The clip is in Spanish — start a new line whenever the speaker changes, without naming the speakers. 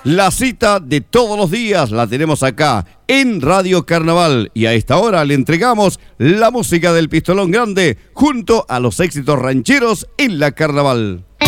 La cita de todos los días la tenemos acá en Radio Carnaval y a esta hora le entregamos la música del Pistolón Grande junto a los éxitos rancheros en la Carnaval.